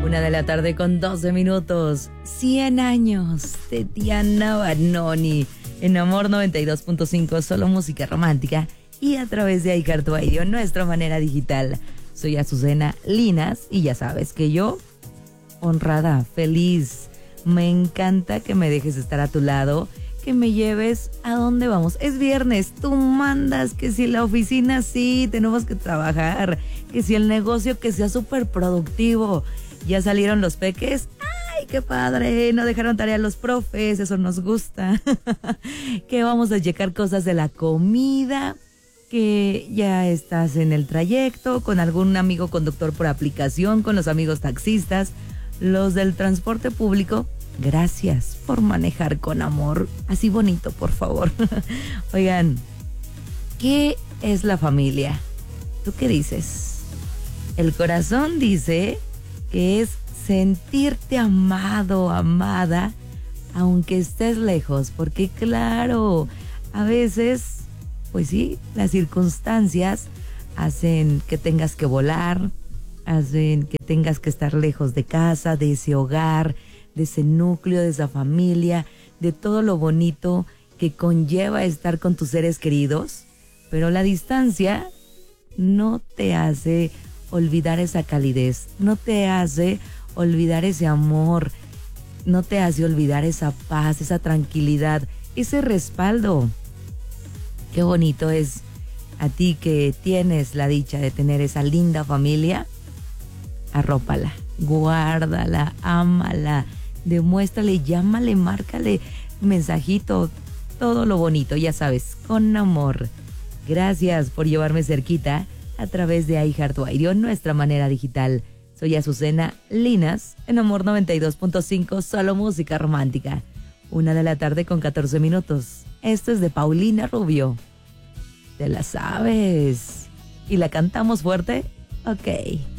1 de la tarde con 12 minutos. 100 años de Diana Vanoni. En Amor 92.5, solo música romántica. Y a través de iHeartRadio, nuestra manera digital. Soy Azucena Linas y ya sabes que yo, honrada, feliz, me encanta que me dejes estar a tu lado, que me lleves a dónde vamos. Es viernes, tú mandas, que si la oficina sí, tenemos que trabajar, que si el negocio que sea súper productivo. Ya salieron los peques. ¡Ay, qué padre! No dejaron tarea los profes, eso nos gusta. Que vamos a checar cosas de la comida, que ya estás en el trayecto con algún amigo conductor por aplicación, con los amigos taxistas, los del transporte público. Gracias por manejar con amor, así bonito, por favor. Oigan, ¿qué es la familia? ¿Tú qué dices? El corazón dice que es sentirte amado, amada, aunque estés lejos, porque claro, a veces, pues sí, las circunstancias hacen que tengas que volar, hacen que tengas que estar lejos de casa, de ese hogar, de ese núcleo, de esa familia, de todo lo bonito que conlleva estar con tus seres queridos, pero la distancia no te hace olvidar esa calidez, no te hace olvidar ese amor, no te hace olvidar esa paz, esa tranquilidad, ese respaldo. Qué bonito es a ti que tienes la dicha de tener esa linda familia. Arrópala, guárdala, ámala, demuéstrale, llámale, márcale, mensajito, todo lo bonito, ya sabes, con amor. Gracias por llevarme cerquita a través de iHeartRadio, nuestra manera digital. Soy Azucena Linas, en Amor 92.5, solo música romántica. 1 de la tarde con 14 minutos. Esto es de Paulina Rubio. ¿Te la sabes? ¿Y la cantamos fuerte? Ok.